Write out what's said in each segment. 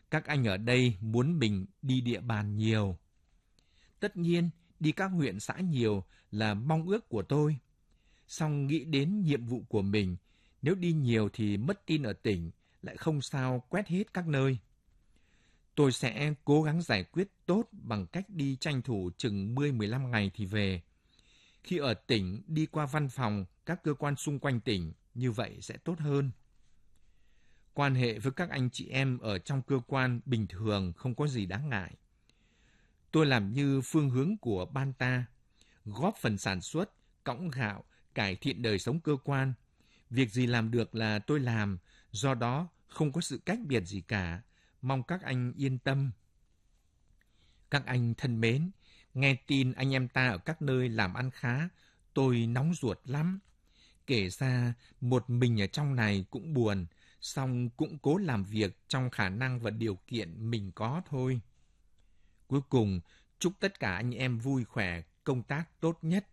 Các anh ở đây muốn mình đi địa bàn nhiều. Tất nhiên, đi các huyện xã nhiều là mong ước của tôi. Song nghĩ đến nhiệm vụ của mình, nếu đi nhiều thì mất tin ở tỉnh, lại không sao quét hết các nơi. Tôi sẽ cố gắng giải quyết tốt bằng cách đi tranh thủ chừng 10-15 ngày thì về. Khi ở tỉnh, đi qua văn phòng, các cơ quan xung quanh tỉnh, như vậy sẽ tốt hơn. Quan hệ với các anh chị em ở trong cơ quan bình thường không có gì đáng ngại. Tôi làm như phương hướng của ban ta, góp phần sản xuất, cõng gạo, cải thiện đời sống cơ quan. Việc gì làm được là tôi làm, do đó không có sự cách biệt gì cả. Mong các anh yên tâm. Các anh thân mến, nghe tin anh em ta ở các nơi làm ăn khá, tôi nóng ruột lắm. Kể ra, một mình ở trong này cũng buồn, song cũng cố làm việc trong khả năng và điều kiện mình có thôi. Cuối cùng, chúc tất cả anh em vui khỏe, công tác tốt nhất.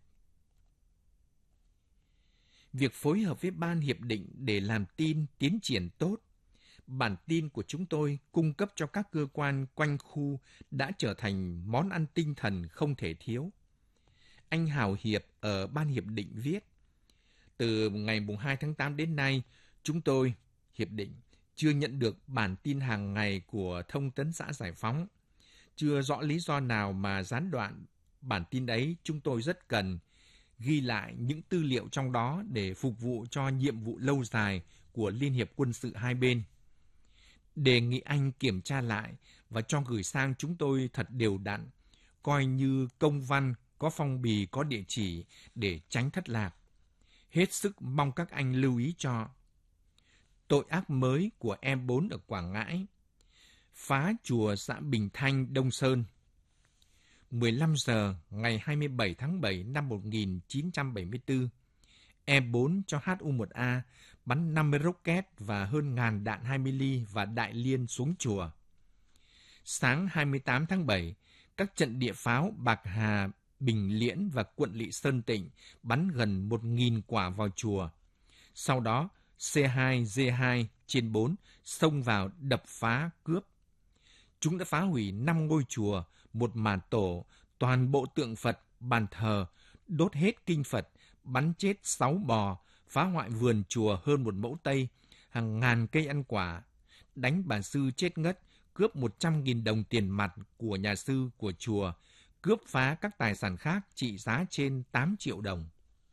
Việc phối hợp với ban hiệp định để làm tin tiến triển tốt. Bản tin của chúng tôi cung cấp cho các cơ quan quanh khu đã trở thành món ăn tinh thần không thể thiếu. Anh Hào Hiệp ở ban hiệp định viết, từ ngày 2 tháng 8 đến nay, chúng tôi, hiệp định, chưa nhận được bản tin hàng ngày của Thông tấn xã Giải Phóng. Chưa rõ lý do nào mà gián đoạn bản tin ấy chúng tôi rất cần, ghi lại những tư liệu trong đó để phục vụ cho nhiệm vụ lâu dài của Liên hiệp quân sự hai bên. Đề nghị anh kiểm tra lại và cho gửi sang chúng tôi thật đều đặn, coi như công văn, có phong bì, có địa chỉ để tránh thất lạc. Hết sức mong các anh lưu ý cho. Tội ác mới của em 4 ở Quảng Ngãi. Phá chùa xã Bình Thanh, Đông Sơn. 15 giờ ngày 27 tháng 7 năm 1974, E4 cho HU-1A bắn 50 rocket và hơn 1000 đạn 20 ly và đại liên xuống chùa. Sáng 28 tháng 7, các trận địa pháo Bạc Hà, Bình Liễn và quận Lỵ Sơn Tịnh bắn gần 1000 quả vào chùa. Sau đó, C2, D2 trên 4 xông vào đập phá cướp. Chúng đã phá hủy 5 ngôi chùa, một màn tổ, toàn bộ tượng Phật, bàn thờ, đốt hết kinh Phật, bắn chết 6 bò, phá hoại vườn chùa hơn 1 mẫu Tây, hàng ngàn cây ăn quả, đánh bà sư chết ngất, cướp 100.000 đồng tiền mặt của nhà sư của chùa, cướp phá các tài sản khác trị giá trên 8 triệu đồng.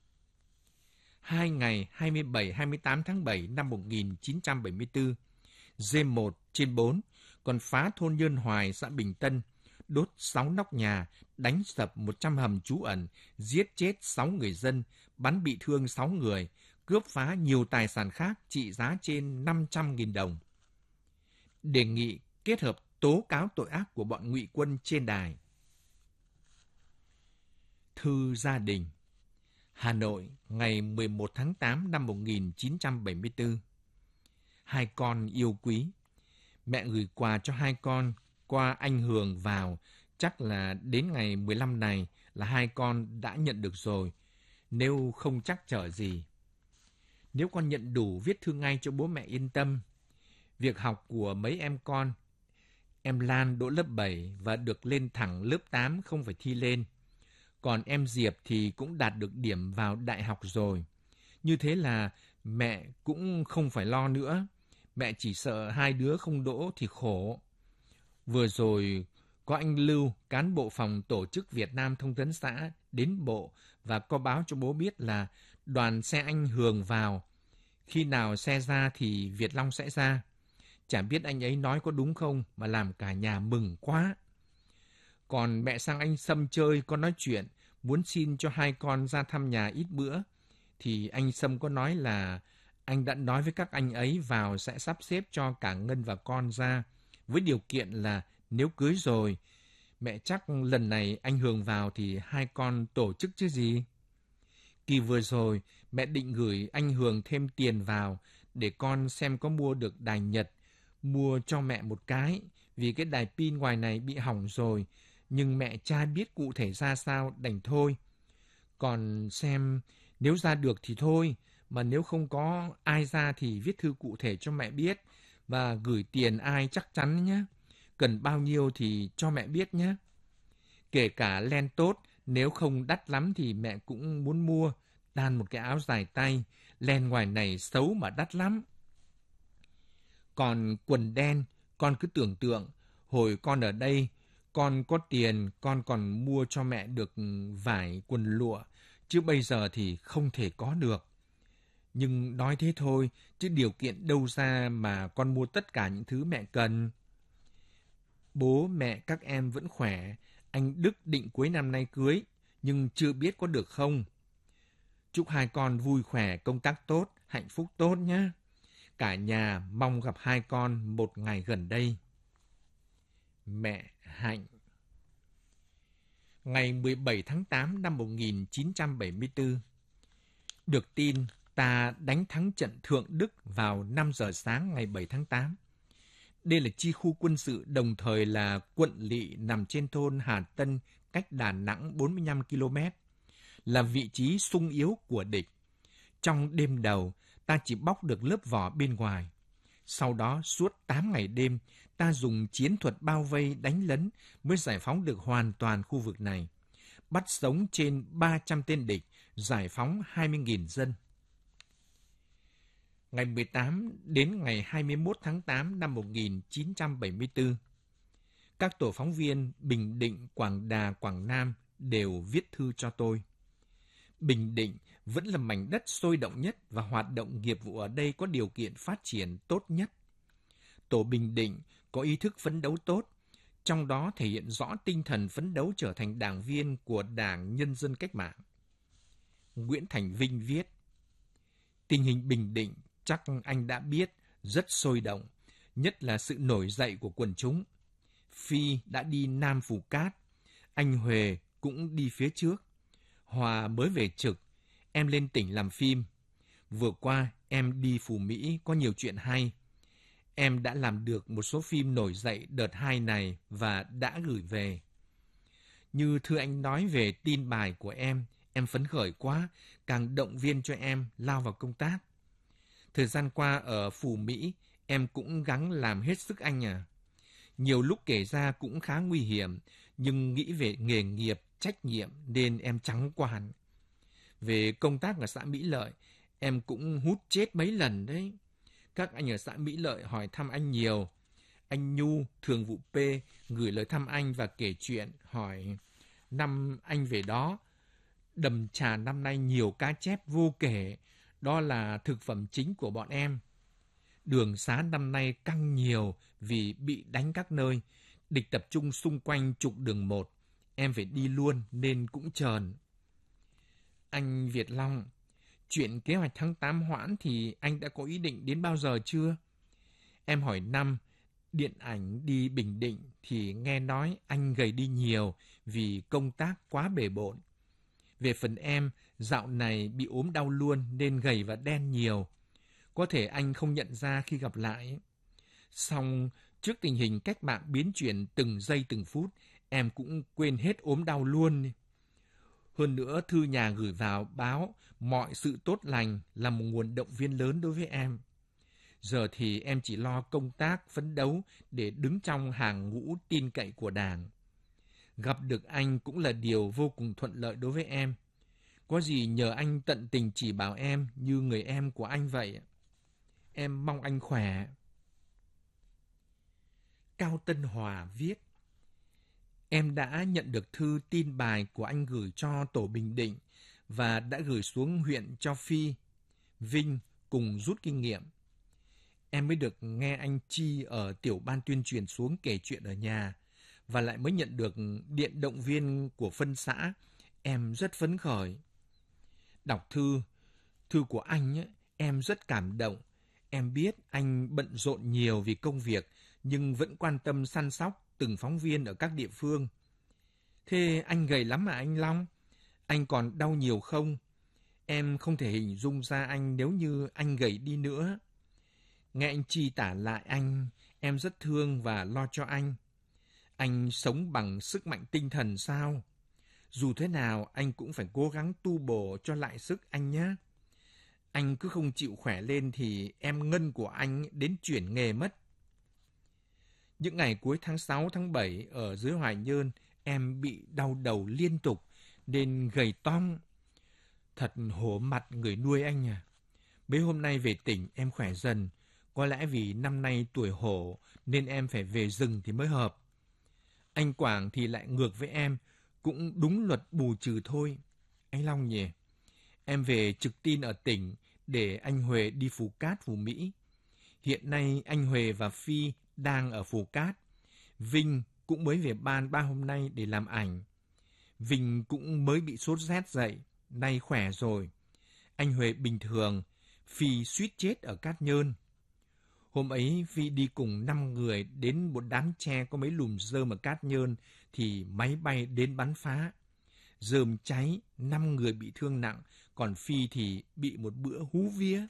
2 ngày 27-28 tháng 7 năm 1974, D1 trên 4 còn phá thôn Nhơn Hoài, xã Bình Tân, đốt 6 nóc nhà, đánh sập 100 hầm trú ẩn, giết chết 6 người dân, bắn bị thương 6 người, cướp phá nhiều tài sản khác trị giá trên 500.000 đồng. Đề nghị kết hợp tố cáo tội ác của bọn ngụy quân trên đài. Thư gia đình. Hà Nội, ngày 11 tháng 8 năm 1974. Hai con yêu quý. Mẹ gửi quà cho hai con qua anh Hường vào, chắc là đến ngày 15 này là hai con đã nhận được rồi, nếu không chắc chở gì. Nếu con nhận đủ viết thư ngay cho bố mẹ yên tâm. Việc học của mấy em con, em Lan đỗ lớp 7 và được lên thẳng lớp 8 không phải thi lên. Còn em Diệp thì cũng đạt được điểm vào đại học rồi. Như thế là mẹ cũng không phải lo nữa. Mẹ chỉ sợ hai đứa không đỗ thì khổ. Vừa rồi có anh Lưu, cán bộ phòng tổ chức Việt Nam Thông tấn xã, đến bộ và có báo cho bố biết là đoàn xe anh Hường vào. Khi nào xe ra thì Việt Long sẽ ra. Chả biết anh ấy nói có đúng không mà làm cả nhà mừng quá. Còn mẹ sang anh Sâm chơi có nói chuyện, muốn xin cho hai con ra thăm nhà ít bữa. Thì anh Sâm có nói là anh đã nói với các anh ấy vào sẽ sắp xếp cho cả Ngân và con ra, với điều kiện là nếu cưới rồi, mẹ chắc lần này anh Hường vào thì hai con tổ chức chứ gì. Kỳ vừa rồi, mẹ định gửi anh Hường thêm tiền vào để con xem có mua được đài Nhật, mua cho mẹ một cái, vì cái đài pin ngoài này bị hỏng rồi, nhưng mẹ chả biết cụ thể ra sao, đành thôi. Còn xem nếu ra được thì thôi, mà nếu không có ai ra thì viết thư cụ thể cho mẹ biết, và gửi tiền ai chắc chắn nhé. Cần bao nhiêu thì cho mẹ biết nhé. Kể cả len tốt, nếu không đắt lắm thì mẹ cũng muốn mua. Đan một cái áo dài tay, len ngoài này xấu mà đắt lắm. Còn quần đen, con cứ tưởng tượng, hồi con ở đây, con có tiền, con còn mua cho mẹ được vải quần lụa, chứ bây giờ thì không thể có được. Nhưng nói thế thôi, chứ điều kiện đâu ra mà con mua tất cả những thứ mẹ cần. Bố mẹ các em vẫn khỏe, anh Đức định cuối năm nay cưới, nhưng chưa biết có được không. Chúc hai con vui khỏe, công tác tốt, hạnh phúc tốt nhé. Cả nhà mong gặp hai con một ngày gần đây. Mẹ Hạnh. Ngày 17 tháng 8 năm 1974, được tin ta đánh thắng trận Thượng Đức vào 5 giờ sáng ngày 7 tháng 8. Đây là chi khu quân sự đồng thời là quận lỵ nằm trên thôn Hà Tân, cách Đà Nẵng 45 km, là vị trí sung yếu của địch. Trong đêm đầu, ta chỉ bóc được lớp vỏ bên ngoài. Sau đó, suốt 8 ngày đêm, ta dùng chiến thuật bao vây đánh lấn mới giải phóng được hoàn toàn khu vực này. Bắt sống trên 300 tên địch, giải phóng 20.000 dân. Ngày 18 đến ngày 21 tháng 8 năm 1974, các tổ phóng viên Bình Định, Quảng Đà, Quảng Nam đều viết thư cho tôi. Bình Định vẫn là mảnh đất sôi động nhất và hoạt động nghiệp vụ ở đây có điều kiện phát triển tốt nhất. Tổ Bình Định có ý thức phấn đấu tốt, trong đó thể hiện rõ tinh thần phấn đấu trở thành đảng viên của Đảng Nhân dân Cách mạng. Nguyễn Thành Vinh viết, tình hình Bình Định chắc anh đã biết rất sôi động, nhất là sự nổi dậy của quần chúng. Phi đã đi Nam Phù Cát, anh Huệ cũng đi phía trước. Hòa mới về trực, em lên tỉnh làm phim. Vừa qua em đi Phú Mỹ có nhiều chuyện hay. Em đã làm được một số phim nổi dậy đợt 2 này và đã gửi về. Như thư anh nói về tin bài của em phấn khởi quá, càng động viên cho em lao vào công tác. Thời gian qua ở Phú Mỹ, em cũng gắng làm hết sức anh à. Nhiều lúc kể ra cũng khá nguy hiểm, nhưng nghĩ về nghề nghiệp, trách nhiệm nên em trắng quản. Về công tác ở xã Mỹ Lợi, em cũng hút chết mấy lần đấy. Các anh ở xã Mỹ Lợi hỏi thăm anh nhiều. Anh Nhu, thường vụ P, gửi lời thăm anh và kể chuyện, hỏi năm anh về đó, đầm Trà năm nay nhiều cá chép vô kể, đó là thực phẩm chính của bọn em. Đường xá năm nay căng nhiều vì bị đánh các nơi, địch tập trung xung quanh trục đường 1, em phải đi luôn nên cũng chờn. Anh Việt Long, chuyện kế hoạch tháng 8 hoãn thì anh đã có ý định đến bao giờ chưa? Em hỏi năm, điện ảnh đi Bình Định thì nghe nói anh gầy đi nhiều vì công tác quá bề bộn. Về phần em, dạo này bị ốm đau luôn nên gầy và đen nhiều. Có thể anh không nhận ra khi gặp lại. Song trước tình hình cách mạng biến chuyển từng giây từng phút, em cũng quên hết ốm đau luôn. Hơn nữa, thư nhà gửi vào báo mọi sự tốt lành là một nguồn động viên lớn đối với em. Giờ thì em chỉ lo công tác, phấn đấu để đứng trong hàng ngũ tin cậy của Đảng. Gặp được anh cũng là điều vô cùng thuận lợi đối với em. Có gì nhờ anh tận tình chỉ bảo em như người em của anh vậy. Em mong anh khỏe. Cao Tân Hòa viết, em đã nhận được thư tin bài của anh gửi cho tổ Bình Định và đã gửi xuống huyện cho Phi, Vinh cùng rút kinh nghiệm. Em mới được nghe anh Chi ở tiểu ban tuyên truyền xuống kể chuyện ở nhà và lại mới nhận được điện động viên của phân xã. Em rất phấn khởi. Đọc thư của anh ấy, em rất cảm động. Em biết anh bận rộn nhiều vì công việc nhưng vẫn quan tâm săn sóc từng phóng viên ở các địa phương. Thế anh gầy lắm mà anh Long? Anh còn đau nhiều không? Em không thể hình dung ra anh nếu như anh gầy đi nữa. Nghe anh Chi tả lại anh, em rất thương và lo cho anh. Anh sống bằng sức mạnh tinh thần sao? Dù thế nào, anh cũng phải cố gắng tu bổ cho lại sức anh nhé. Anh cứ không chịu khỏe lên thì em Ngân của anh đến chuyển nghề mất. Những ngày cuối tháng 6, tháng 7 ở dưới Hoài Nhơn, em bị đau đầu liên tục nên gầy toong. Thật hổ mặt người nuôi anh à. Mấy hôm nay về tỉnh em khỏe dần. Có lẽ vì năm nay tuổi hổ nên em phải về rừng thì mới hợp. Anh Quảng thì lại ngược với em, cũng đúng luật bù trừ thôi. Anh Long nhỉ? Em về trực tin ở tỉnh để anh Huệ đi Phù Cát, Phù Mỹ. Hiện nay anh Huệ và Phi đang ở Phù Cát. Vinh cũng mới về ban 3 hôm nay để làm ảnh. Vinh cũng mới bị sốt rét dậy, nay khỏe rồi. Anh Huệ bình thường, Phi suýt chết ở Cát Nhơn. Hôm ấy Phi đi cùng 5 người đến một đám tre có mấy lùm rơm ở Cát Nhơn thì máy bay đến bắn phá. Rơm cháy, 5 người bị thương nặng, còn Phi thì bị một bữa hú vía.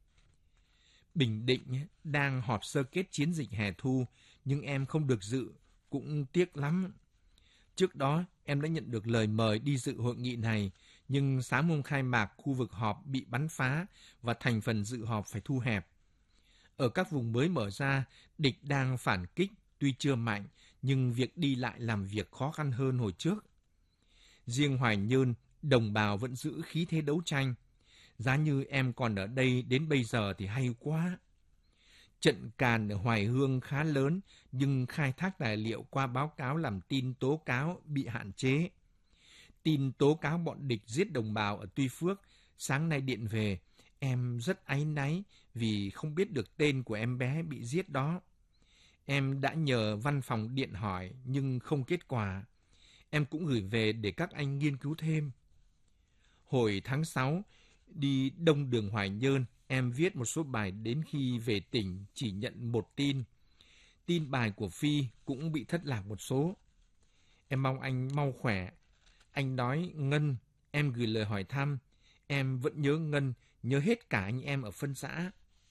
Bình Định đang họp sơ kết chiến dịch hè thu, nhưng em không được dự, cũng tiếc lắm. Trước đó, em đã nhận được lời mời đi dự hội nghị này, nhưng sáng hôm khai mạc khu vực họp bị bắn phá và thành phần dự họp phải thu hẹp. Ở các vùng mới mở ra, địch đang phản kích, tuy chưa mạnh, nhưng việc đi lại làm việc khó khăn hơn hồi trước. Riêng Hoài Nhơn, đồng bào vẫn giữ khí thế đấu tranh. Giá như em còn ở đây đến bây giờ thì hay quá. Trận càn ở Hoài Hương khá lớn, nhưng khai thác tài liệu qua báo cáo làm tin tố cáo bị hạn chế. Tin tố cáo bọn địch giết đồng bào ở Tuy Phước, sáng nay điện về, em rất áy náy vì không biết được tên của em bé bị giết đó. Em đã nhờ văn phòng điện hỏi nhưng không kết quả. Em cũng gửi về để các anh nghiên cứu thêm. Hồi tháng 6, đi đông đường Hoài Nhơn, em viết một số bài đến khi về tỉnh chỉ nhận một tin. Tin bài của Phi cũng bị thất lạc một số. Em mong anh mau khỏe. Anh nói Ngân, em gửi lời hỏi thăm. Em vẫn nhớ Ngân, nhớ hết cả anh em ở phân xã.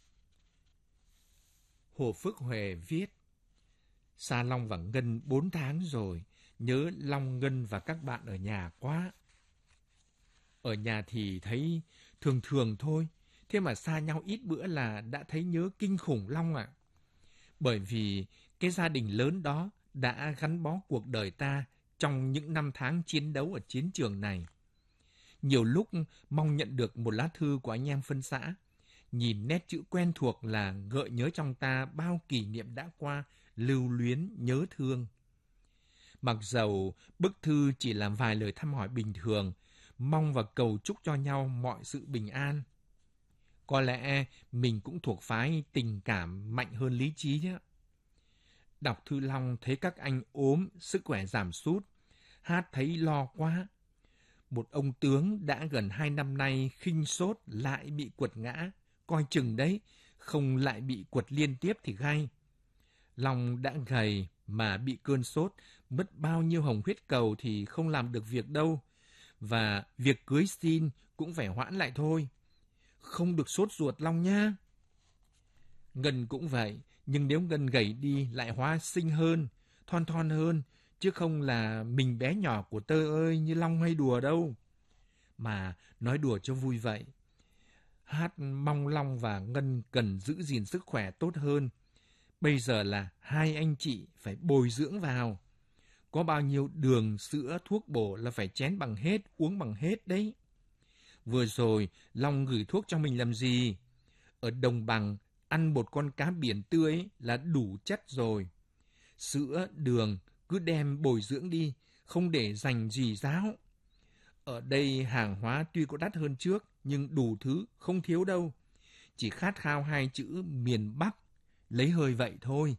Hồ Phước Huệ viết: xa Long và Ngân 4 tháng rồi, nhớ Long, Ngân và các bạn ở nhà quá. Ở nhà thì thấy thường thường thôi, thế mà xa nhau ít bữa là đã thấy nhớ kinh khủng Long ạ. Bởi vì cái gia đình lớn đó đã gắn bó cuộc đời ta trong những năm tháng chiến đấu ở chiến trường này. Nhiều lúc mong nhận được một lá thư của anh em phân xã, nhìn nét chữ quen thuộc là gợi nhớ trong ta bao kỷ niệm đã qua, lưu luyến, nhớ thương. Mặc dầu bức thư chỉ là vài lời thăm hỏi bình thường, mong và cầu chúc cho nhau mọi sự bình an. Có lẽ mình cũng thuộc phái tình cảm mạnh hơn lý trí nhé. Đọc thư Long thấy các anh ốm, sức khỏe giảm sút. Hát thấy lo quá. Một ông tướng đã gần 2 năm nay khinh sốt lại bị quật ngã. Coi chừng đấy, không lại bị quật liên tiếp thì gay. Long đã gầy mà bị cơn sốt, mất bao nhiêu hồng huyết cầu thì không làm được việc đâu. Và việc cưới xin cũng phải hoãn lại thôi. Không được sốt ruột Long nha. Ngân cũng vậy, nhưng nếu Ngân gầy đi lại hóa xinh hơn, thon thon hơn, chứ không là mình bé nhỏ của tơ ơi như Long hay đùa đâu. Mà nói đùa cho vui vậy. Hát mong Long và Ngân cần giữ gìn sức khỏe tốt hơn. Bây giờ là hai anh chị phải bồi dưỡng vào. Có bao nhiêu đường, sữa, thuốc bổ là phải chén bằng hết, uống bằng hết đấy. Vừa rồi, Long gửi thuốc cho mình làm gì? Ở đồng bằng, ăn một con cá biển tươi là đủ chất rồi. Sữa, đường, cứ đem bồi dưỡng đi, không để dành gì ráo. Ở đây hàng hóa tuy có đắt hơn trước, nhưng đủ thứ, không thiếu đâu. Chỉ khát khao hai chữ miền Bắc, lấy hơi vậy thôi.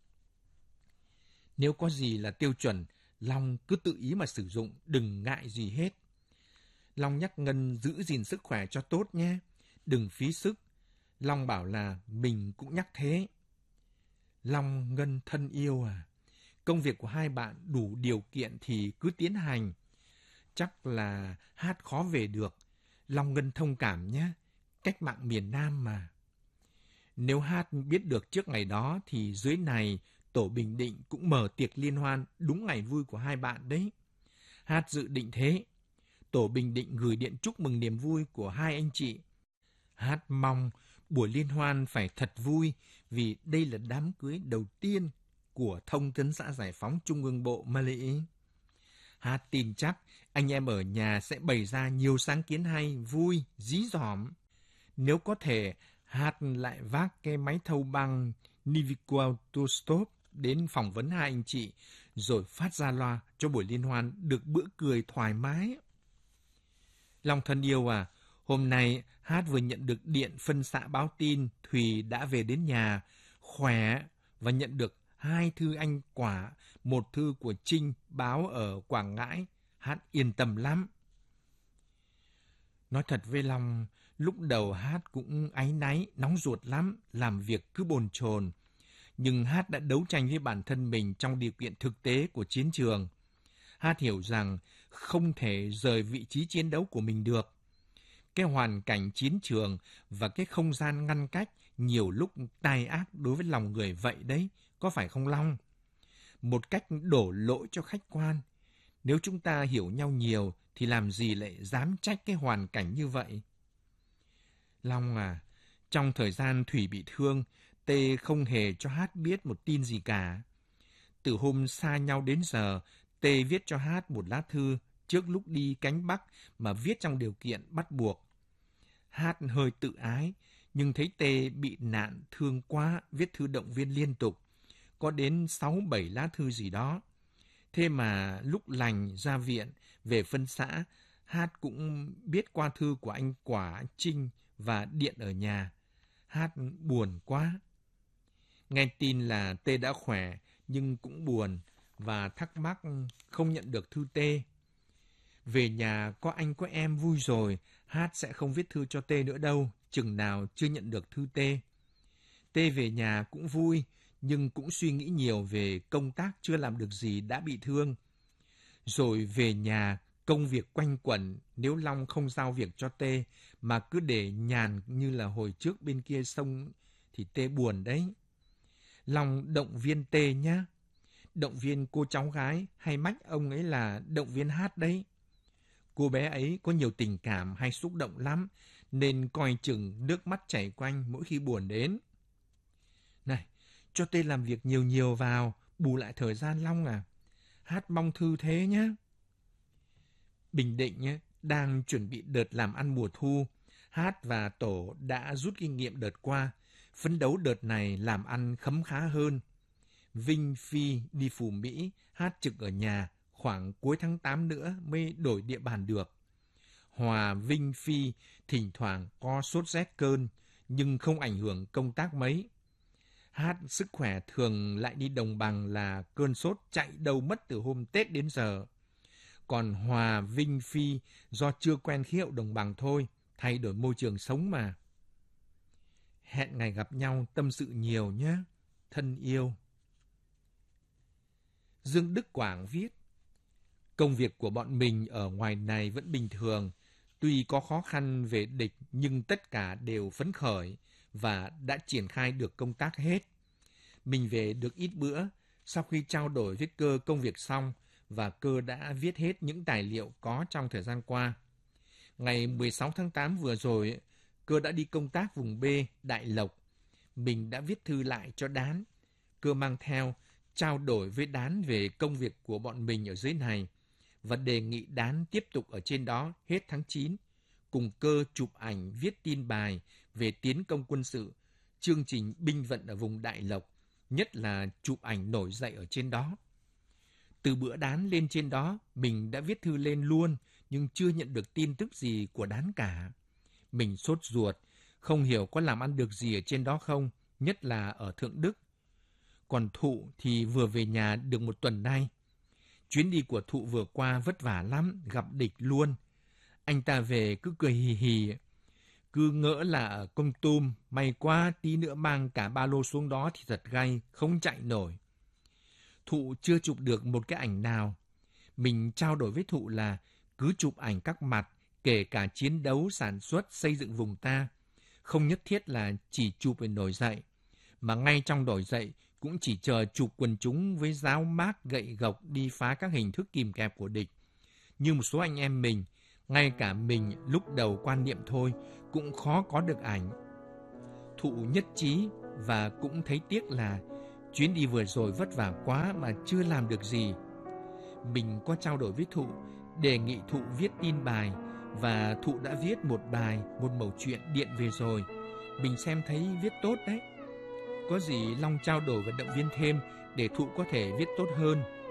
Nếu có gì là tiêu chuẩn, Long cứ tự ý mà sử dụng, đừng ngại gì hết. Long nhắc Ngân giữ gìn sức khỏe cho tốt nhé, đừng phí sức. Long bảo là mình cũng nhắc thế. Long, Ngân thân yêu à, công việc của hai bạn đủ điều kiện thì cứ tiến hành. Chắc là Hát khó về được, Long, Ngân thông cảm nhé, cách mạng miền Nam mà. Nếu Hát biết được trước ngày đó thì dưới này tổ Bình Định cũng mở tiệc liên hoan đúng ngày vui của hai bạn đấy. Hát dự định thế. Tổ Bình Định gửi điện chúc mừng niềm vui của hai anh chị. Hát mong buổi liên hoan phải thật vui vì đây là đám cưới đầu tiên của Thông tấn xã Giải phóng Trung ương Bộ Mali. Hát tin chắc anh em ở nhà sẽ bày ra nhiều sáng kiến hay, vui, dí dỏm. Nếu có thể, Hát lại vác cái máy thâu băng Nivico đến phỏng vấn hai anh chị, rồi phát ra loa cho buổi liên hoan được bữa cười thoải mái. Long thân yêu à, hôm nay Hát vừa nhận được điện phân xã báo tin Thùy đã về đến nhà, khỏe, và nhận được 2 thư anh Quả, 1 thư của Trinh báo ở Quảng Ngãi. Hát yên tâm lắm. Nói thật với Long, lúc đầu Hát cũng áy náy, nóng ruột lắm, làm việc cứ bồn chồn. Nhưng Hát đã đấu tranh với bản thân mình trong điều kiện thực tế của chiến trường. Hát hiểu rằng không thể rời vị trí chiến đấu của mình được. Cái hoàn cảnh chiến trường và cái không gian ngăn cách nhiều lúc tai ác đối với lòng người vậy đấy, có phải không Long? Một cách đổ lỗi cho khách quan. Nếu chúng ta hiểu nhau nhiều thì làm gì lại dám trách cái hoàn cảnh như vậy? Long à, trong thời gian Thủy bị thương, Tê không hề cho Hát biết một tin gì cả. Từ hôm xa nhau đến giờ, Tê viết cho Hát một lá thư trước lúc đi cánh Bắc mà viết trong điều kiện bắt buộc. Hát hơi tự ái, nhưng thấy Tê bị nạn thương quá, viết thư động viên liên tục. Có đến 6-7 lá thư gì đó. Thế mà lúc lành ra viện, về phân xã, Hát cũng biết qua thư của anh Quả, Trinh và điện ở nhà. Hát buồn quá. Nghe tin là Tê đã khỏe, nhưng cũng buồn và thắc mắc không nhận được thư Tê. Về nhà có anh có em vui rồi, Hát sẽ không viết thư cho Tê nữa đâu, chừng nào chưa nhận được thư Tê. Tê về nhà cũng vui, nhưng cũng suy nghĩ nhiều về công tác chưa làm được gì đã bị thương. Rồi về nhà, công việc quanh quẩn, nếu Long không giao việc cho Tê, mà cứ để nhàn như là hồi trước bên kia sông, thì Tê buồn đấy. Long động viên Tê nhá. Động viên cô cháu gái hay mách ông ấy là động viên Hát đấy. Cô bé ấy có nhiều tình cảm hay xúc động lắm, nên coi chừng nước mắt chảy quanh mỗi khi buồn đến. Này, cho Tê làm việc nhiều nhiều vào, bù lại thời gian Long à. Hát mong thư thế nhé. Bình Định nhé, đang chuẩn bị đợt làm ăn mùa thu. Hát và tổ đã rút kinh nghiệm đợt qua, phấn đấu đợt này làm ăn khấm khá hơn. Vinh Phi đi Phú Mỹ, Hát trực ở nhà, khoảng cuối tháng 8 nữa mới đổi địa bàn được. Hòa Vinh Phi thỉnh thoảng có sốt rét cơn, nhưng không ảnh hưởng công tác mấy. Hát sức khỏe thường lại đi đồng bằng là cơn sốt chạy đâu mất từ hôm Tết đến giờ. Còn Hòa Vinh Phi do chưa quen khí hậu đồng bằng thôi, thay đổi môi trường sống mà. Hẹn ngày gặp nhau tâm sự nhiều nhé, thân yêu. Dương Đức Quảng viết, công việc của bọn mình ở ngoài này vẫn bình thường, tuy có khó khăn về địch nhưng tất cả đều phấn khởi và đã triển khai được công tác hết. Mình về được ít bữa, sau khi trao đổi với Cơ công việc xong và Cơ đã viết hết những tài liệu có trong thời gian qua. Ngày 16 tháng 8 vừa rồi, Cơ đã đi công tác vùng B, Đại Lộc. Mình đã viết thư lại cho Đán. Cơ mang theo, trao đổi với Đán về công việc của bọn mình ở dưới này và đề nghị Đán tiếp tục ở trên đó hết tháng 9, cùng Cơ chụp ảnh viết tin bài về tiến công quân sự, chương trình binh vận ở vùng Đại Lộc, nhất là chụp ảnh nổi dậy ở trên đó. Từ bữa Đán lên trên đó, mình đã viết thư lên luôn, nhưng chưa nhận được tin tức gì của Đán cả. Mình sốt ruột, không hiểu có làm ăn được gì ở trên đó không, nhất là ở Thượng Đức. Còn Thụ thì vừa về nhà được 1 tuần nay. Chuyến đi của Thụ vừa qua vất vả lắm, gặp địch luôn. Anh ta về cứ cười hì hì, cứ ngỡ là ở Kon Tum, may quá tí nữa mang cả ba lô xuống đó thì thật gay, không chạy nổi. Thụ chưa chụp được một cái ảnh nào. Mình trao đổi với Thụ là cứ chụp ảnh các mặt, kể cả chiến đấu, sản xuất, xây dựng vùng ta. Không nhất thiết là chỉ chụp về nổi dậy, mà ngay trong nổi dậy cũng chỉ chờ chụp quần chúng với giáo mác gậy gộc đi phá các hình thức kìm kẹp của địch. Như một số anh em mình, ngay cả mình lúc đầu quan niệm thôi cũng khó có được ảnh. Thụ nhất trí và cũng thấy tiếc là Chuyến đi vừa rồi vất vả quá mà chưa làm được gì. Mình có trao đổi với Thụ, đề nghị Thụ viết tin bài, và Thụ đã viết một bài, một mẩu chuyện điện về rồi. Mình xem thấy viết tốt đấy. Có gì Long trao đổi và động viên thêm để Thụ có thể viết tốt hơn.